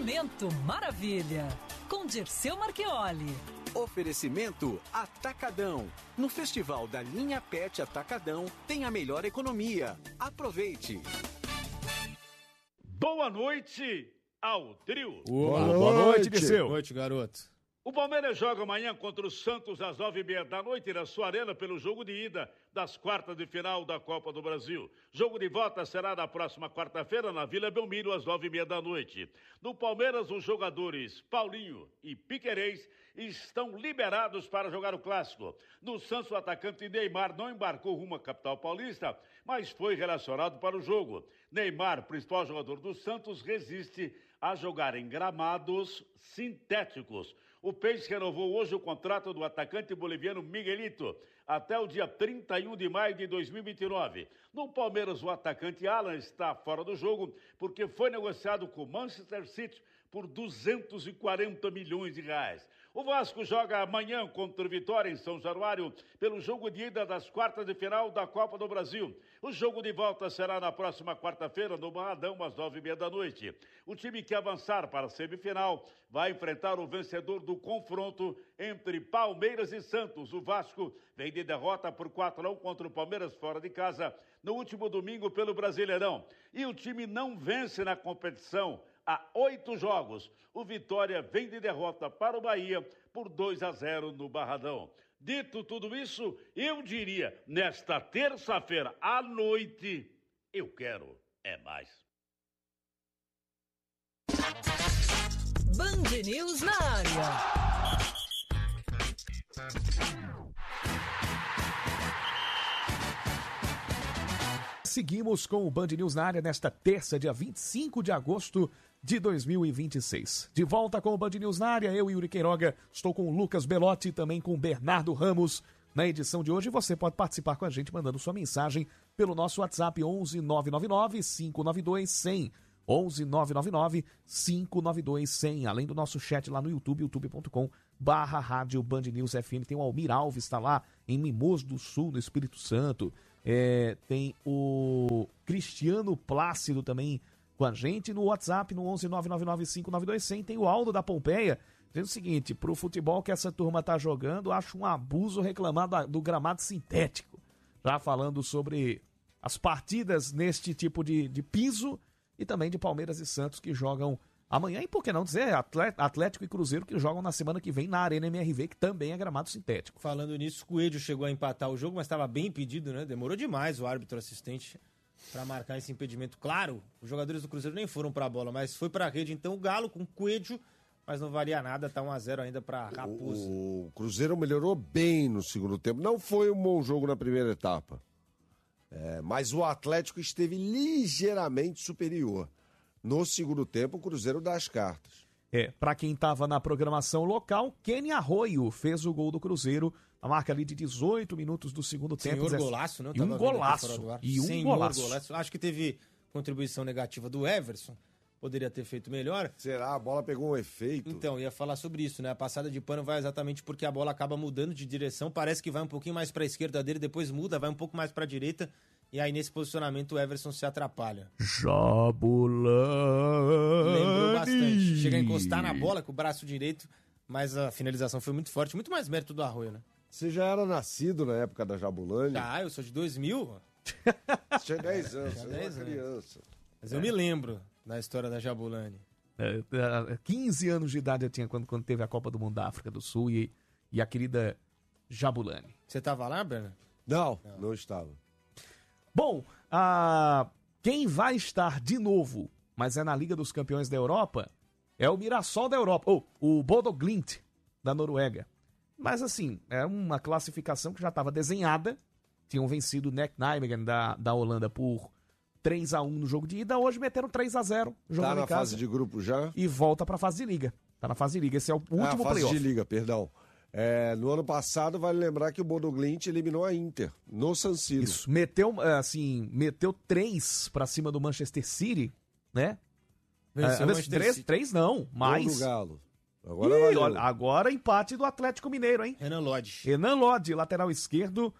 Momento Maravilha, com Dirceu Marchioli. Oferecimento Atacadão. No Festival da Linha Pet Atacadão tem a melhor economia. Aproveite. Boa noite ao trio. Boa noite, Dirceu. Boa noite, garoto. O Palmeiras joga amanhã contra o Santos às 9h30 da noite na sua arena pelo jogo de ida das quartas de final da Copa do Brasil. Jogo de volta será na próxima quarta-feira na Vila Belmiro às 9h30 da noite. No Palmeiras, os jogadores Paulinho e Piquerez estão liberados para jogar o clássico. No Santos, o atacante Neymar não embarcou rumo à capital paulista, mas foi relacionado para o jogo. Neymar, principal jogador do Santos, resiste a jogar em gramados sintéticos. O Peixe renovou hoje o contrato do atacante boliviano Miguelito até o dia 31 de maio de 2029. No Palmeiras, o atacante Alan está fora do jogo porque foi negociado com o Manchester City por 240 milhões de reais. O Vasco joga amanhã contra o Vitória em São Januário pelo jogo de ida das quartas de final da Copa do Brasil. O jogo de volta será na próxima quarta-feira no Barradão às 9h30 da noite. O time que avançar para a semifinal vai enfrentar o vencedor do confronto entre Palmeiras e Santos. O Vasco vem de derrota por 4-1 contra o Palmeiras fora de casa no último domingo pelo Brasileirão. E o time não vence na competição há 8 jogos. O Vitória vem de derrota para o Bahia por 2-0 no Barradão. Dito tudo isso, eu diria, nesta terça-feira à noite, eu quero é mais. Band News na área. Seguimos com o Band News na área nesta terça, dia 25 de agosto de 2026. De volta com o Band News na área, eu e Yuri Queiroga, estou com o Lucas Belotti e também com o Bernardo Ramos na edição de hoje. Você pode participar com a gente mandando sua mensagem pelo nosso WhatsApp 11 999 592 100. 11 999 592 100. Além do nosso chat lá no YouTube, youtube.com/Rádio Band News FM. Tem o Almir Alves, está lá em Mimoso do Sul, no Espírito Santo. Tem o Cristiano Plácido também com a gente no WhatsApp, no 11 999 592 100. Tem o Aldo da Pompeia, dizendo o seguinte: pro futebol que essa turma tá jogando, acho um abuso reclamar do gramado sintético. Já falando sobre as partidas neste tipo de piso e também de Palmeiras e Santos que jogam amanhã, e por que não dizer Atlético e Cruzeiro que jogam na semana que vem na Arena MRV, que também é gramado sintético. Falando nisso, o Coelho chegou a empatar o jogo, mas estava bem impedido, né? Demorou demais o árbitro assistente para marcar esse impedimento. Claro, os jogadores do Cruzeiro nem foram para a bola, mas foi para a rede. Então o Galo com o Coelho, mas não valia nada, tá 1-0 ainda para Raposa. O Cruzeiro melhorou bem no segundo tempo. Não foi um bom jogo na primeira etapa, mas o Atlético esteve ligeiramente superior. No segundo tempo, o Cruzeiro dá as cartas. Para quem estava na programação local, Kenny Arroio fez o gol do Cruzeiro, a marca ali de 18 minutos do segundo tempo. Senhor golaço, né? E um golaço. Golaço. Acho que teve contribuição negativa do Everson, poderia ter feito melhor. Será? A bola pegou um efeito? Então, ia falar sobre isso, né? A passada de pano vai exatamente porque a bola acaba mudando de direção, parece que vai um pouquinho mais para a esquerda dele, depois muda, vai um pouco mais para a direita. E aí, nesse posicionamento, o Everson se atrapalha. Jabulani! Lembrou bastante. Chega a encostar na bola com o braço direito, mas a finalização foi muito forte. Muito mais mérito do Arroio, né? Você já era nascido na época da Jabulani? Eu sou de 2000. Tinha 10 anos, você era uma criança. Mas eu me lembro da história da Jabulani. 15 anos de idade eu tinha quando teve a Copa do Mundo da África do Sul e a querida Jabulani. Você tava lá, Berna? Não estava. Bom, quem vai estar de novo, mas é na Liga dos Campeões da Europa, é o Mirassol da Europa, ou o Bodo Glimt da Noruega. Mas assim, é uma classificação que já estava desenhada, tinham vencido o NEC Nijmegen da Holanda por 3-1 no jogo de ida, hoje meteram 3-0 jogando em casa. Tá na fase de grupo já? E volta pra fase de Liga. Tá na fase de Liga, esse é o último playoff. Fase de Liga, perdão. No ano passado, vale lembrar que o Bodo Glimt eliminou a Inter no San Siro. Isso, meteu 3 pra cima do Manchester City, né? Venceu o Manchester City. 3 não, mais. Gol do Galo. Agora empate do Atlético Mineiro, hein? Renan Lodge, lateral esquerdo.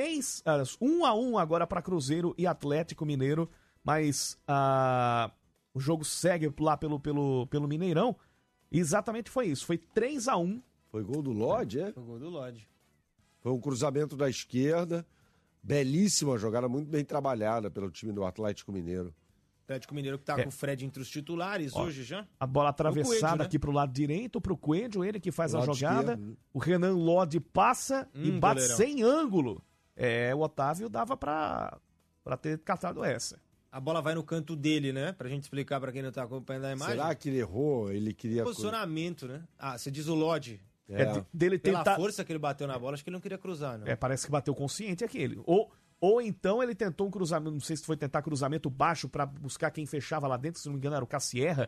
1-1 agora para Cruzeiro e Atlético Mineiro, mas o jogo segue lá pelo Mineirão. E exatamente foi isso. Foi 3-1. Foi gol do Lodge, é? Foi gol do Lodge. Foi um cruzamento da esquerda. Belíssima jogada, muito bem trabalhada pelo time do Atlético Mineiro. Atlético Mineiro que tá com o Fred entre os titulares hoje já. A bola atravessada Coelho, né? aqui pro lado direito, pro Coelho, ele que faz a Lado jogada. esquerdo. O Renan Lodge passa e bate goleirão. sem ângulo. O Otávio dava pra ter catado essa. A bola vai no canto dele, né? Pra gente explicar pra quem não tá acompanhando a imagem. Será que ele errou? Ele queria... Posicionamento, né? Ah, você diz o Lodge. Dele Pela tentar... força que ele bateu na bola, acho que ele não queria cruzar, não. Parece que bateu consciente aquele. Ou então ele tentou um cruzamento, não sei se foi tentar cruzamento baixo pra buscar quem fechava lá dentro, se não me engano era o Cassierra,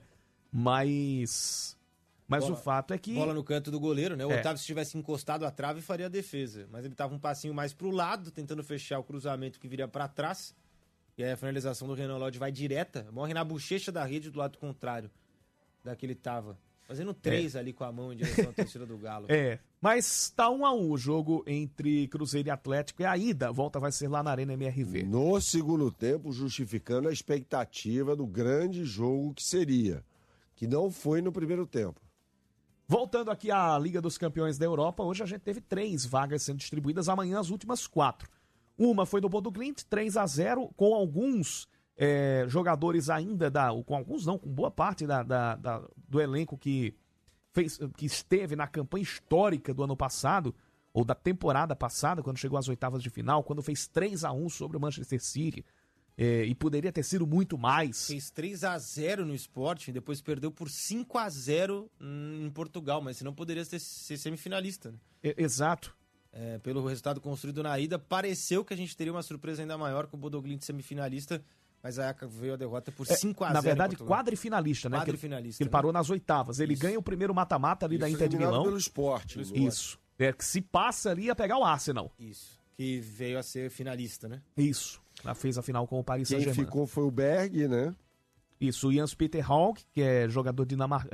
mas o fato é que... Bola no canto do goleiro, né? O Otávio, se tivesse encostado à trave, faria a defesa. Mas ele tava um passinho mais pro lado, tentando fechar o cruzamento que viria pra trás. E aí a finalização do Renan Lodge vai direta, morre na bochecha da rede do lado contrário da que ele tava. Fazendo 3 ali com a mão em direção à torcida do Galo. Mas tá 1-1 o jogo entre Cruzeiro e Atlético. E a ida, a volta vai ser lá na Arena MRV. No segundo tempo, justificando a expectativa do grande jogo que seria, que não foi no primeiro tempo. Voltando aqui à Liga dos Campeões da Europa, hoje a gente teve 3 vagas sendo distribuídas, amanhã as últimas 4. Uma foi do Bodo Glimt, 3-0, com alguns jogadores ainda, com alguns não, com boa parte do elenco que esteve na campanha histórica do ano passado, ou da temporada passada, quando chegou às oitavas de final, quando fez 3-1 sobre o Manchester City, e poderia ter sido muito mais. Fez 3-0 no Sporting, depois perdeu por 5-0 em Portugal, mas senão poderia ser semifinalista. Né? Exato. Pelo resultado construído na ida, pareceu que a gente teria uma surpresa ainda maior com o Bodo Glimt semifinalista, mas aí veio a derrota por 5-0. Na verdade, quadrifinalista, né? Quadrifinalista. Ele parou nas oitavas. Ele ganha o primeiro mata-mata ali da Inter de Milão. Pelo Sport. Isso. Que se passa ali ia pegar o Arsenal. Isso. Que veio a ser finalista, né? Isso. Ela fez a final com o Paris Quem Saint-Germain. ficou foi o Berg, né? Isso, o Jens Peter Hauge, que é jogador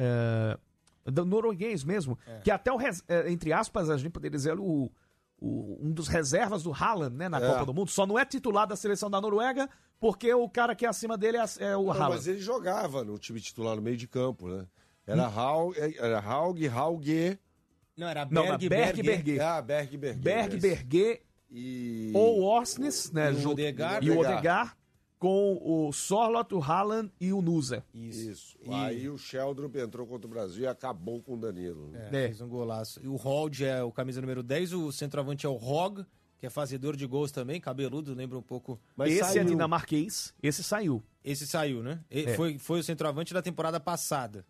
norueguês mesmo, que até entre aspas, a gente poderia dizer um dos reservas do Haaland, né, na Copa do Mundo, só não é titular da seleção da Noruega, porque o cara que é acima dele é o Haaland. Mas ele jogava no time titular no meio de campo, né? Era Hauge. Não, era Berg Berger. Berg Berger. Berg Berger ou Orsnes, né? E o Odegaard. E o Odegaard, com o Sorloth, o Haaland e o Nusa. Isso. Aí o Sheldrup entrou contra o Brasil e acabou com o Danilo. Né? Fez um golaço. E o Hold é o camisa número 10, o centroavante é o Hogg, que é fazedor de gols também, cabeludo, lembra um pouco. Mas esse é dinamarquês, esse saiu. Esse saiu, né? Foi o centroavante da temporada passada.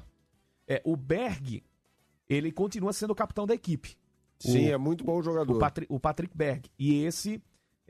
O Berg, ele continua sendo o capitão da equipe. Sim, é muito bom jogador. O Patrick Berg. E esse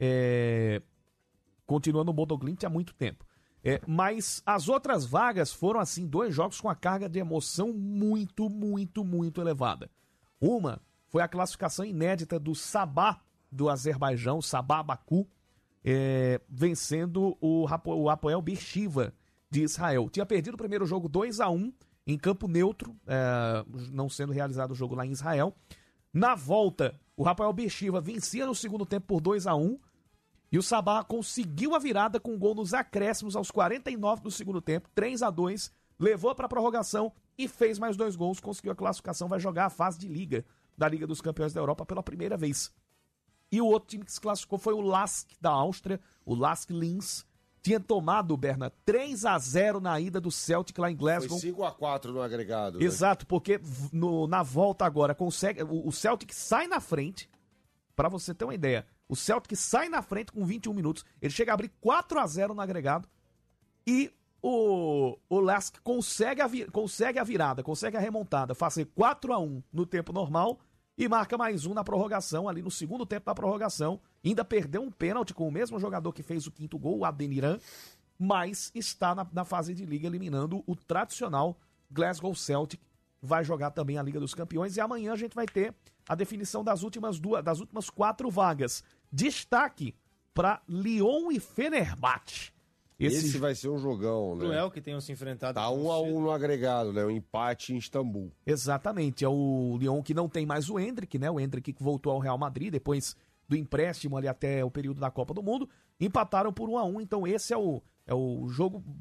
continua no Bodo Glimt há muito tempo. Mas as outras vagas foram, assim, 2 jogos com a carga de emoção muito, muito, muito elevada. Uma foi a classificação inédita do Sabah do Azerbaijão, Sabah Baku, vencendo o Hapoel Beersheva de Israel. Tinha perdido o primeiro jogo 2-1 em campo neutro, não sendo realizado o jogo lá em Israel. Na volta, o Hapoel Beersheva vencia no segundo tempo por 2-1 e o Sabah conseguiu a virada com um gol nos acréscimos aos 49 do segundo tempo, 3-2, levou para a prorrogação e fez mais 2 gols, conseguiu a classificação, vai jogar a fase de liga da Liga dos Campeões da Europa pela primeira vez. E o outro time que se classificou foi o LASK da Áustria, o LASK Linz. Tinha tomado, Berna, 3-0 na ida do Celtic lá em Glasgow. Foi 5-4 no agregado. Exato, né? Porque na volta agora consegue. O Celtic sai na frente, pra você ter uma ideia. O Celtic sai na frente com 21 minutos. Ele chega a abrir 4-0 no agregado. E o LASK consegue a virada, consegue a remontada, fazer 4-1 no tempo normal e marca mais um na prorrogação, ali no segundo tempo da prorrogação. Ainda perdeu um pênalti com o mesmo jogador que fez o 5º gol, o Adeniran, mas está na fase de liga eliminando o tradicional Glasgow Celtic. Vai jogar também a Liga dos Campeões e amanhã a gente vai ter a definição das últimas 4 vagas. Destaque para Lyon e Fenerbahçe. Esse vai ser um jogão, né? Cruel que tenham se enfrentado. Tá 1-1 no agregado, né? Um empate em Istambul. Exatamente. É o Lyon que não tem mais o Endrick, né? O Endrick que voltou ao Real Madrid depois do empréstimo ali até o período da Copa do Mundo. Empataram por 1-1, então esse é o jogo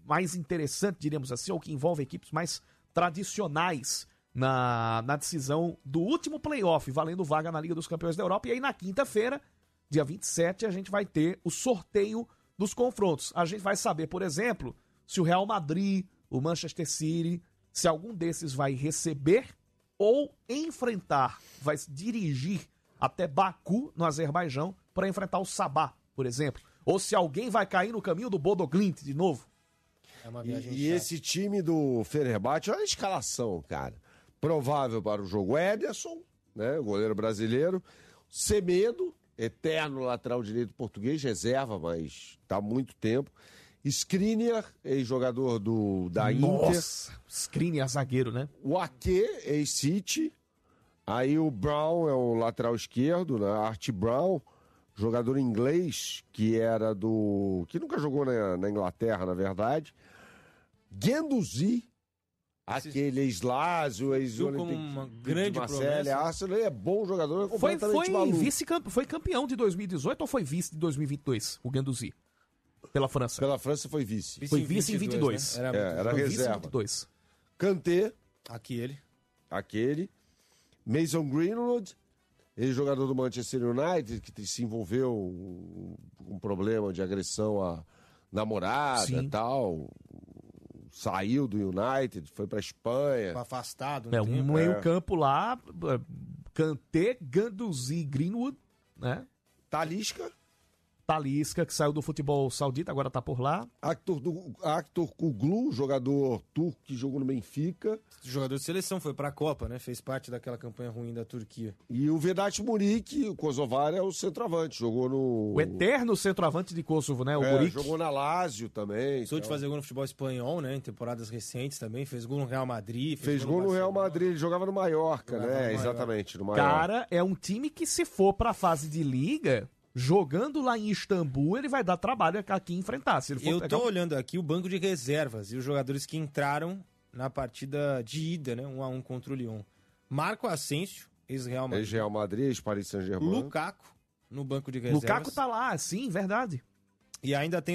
mais interessante, diríamos assim, ou que envolve equipes mais tradicionais na decisão do último playoff, valendo vaga na Liga dos Campeões da Europa. E aí na quinta-feira, dia 27, a gente vai ter o sorteio dos confrontos. A gente vai saber, por exemplo, se o Real Madrid, o Manchester City, se algum desses vai receber ou enfrentar, vai dirigir até Baku, no Azerbaijão, para enfrentar o Sabah, por exemplo. Ou se alguém vai cair no caminho do Bodo Glimt de novo. É uma viagem E esse time do Fenerbahçe, olha a escalação, cara. Provável para o jogo Ederson, né, goleiro brasileiro. Semedo, eterno lateral direito português, reserva, mas está há muito tempo. Skriniar, ex-jogador da Inter. Nossa, Skriniar zagueiro, né? O Ake, ex-City. Aí o Brown é o lateral esquerdo, né? Art Brown, jogador inglês, que nunca jogou na Inglaterra, na verdade. Guendouzi, aquele ex-Lazio, como uma grande promessa. Arsenal, ele é bom jogador, é completamente maluco. Foi campeão de 2018 ou foi vice de 2022, o Guendouzi? Pela França. Pela França foi vice. Foi vice em 22. Né? Era foi reserva. Vice em 22. Kanté, Aquele. Mason Greenwood, ex-jogador do Manchester United, que se envolveu com um problema de agressão à namorada e tal. Saiu do United, foi pra Espanha. Foi afastado. Um meio-campo lá, Kanté, Guendouzi, Greenwood, né? Talisca, que saiu do futebol saudita, agora tá por lá. Aktürk Kuglu, jogador turco que jogou no Benfica. Jogador de seleção, foi pra Copa, né? Fez parte daquela campanha ruim da Turquia. E o Vedat Muric, o Kosovar, é o centroavante. Jogou no... O eterno centroavante de Kosovo, né? O Muric. Jogou na Lazio também. Sou de fazer gol no futebol espanhol, né? Em temporadas recentes também. Fez gol no Real Madrid. Fez gol no Real Madrid. Ele jogava no Mallorca, né? Exatamente, no Mallorca. Cara, é um time que se for pra fase de liga... Jogando lá em Istambul, ele vai dar trabalho aqui enfrentar. Se ele for Eu tô olhando aqui o banco de reservas e os jogadores que entraram na partida de ida, né? 1-1 contra o Lyon. Marco Asensio, ex-Real Madrid. Ex-Real Madrid, ex-Paris Saint-Germain. Lukaku, no banco de reservas. Lukaku tá lá, sim, verdade. E ainda tem